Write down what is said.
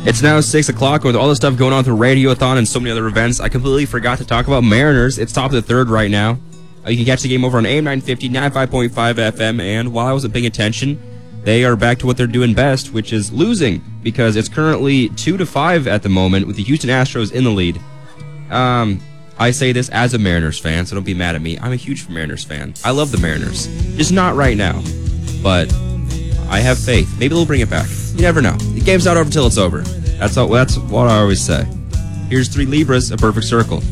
It's now 6 o'clock with all the stuff going on through Radiothon and so many other events. I completely forgot to talk about Mariners. It's top of the third right now. You can catch the game over on AM 950, 95.5 FM, and while I wasn't paying attention, they are back to what they're doing best, which is losing, because it's currently 2-5 at the moment with the Houston Astros in the lead. I say this as a Mariners fan, so don't be mad at me. I'm a huge Mariners fan. I love the Mariners. Just not right now. But I have faith. Maybe they'll bring it back. You never know. The game's not over until it's over. That's what I always say. Here's 3 Libras, a perfect circle.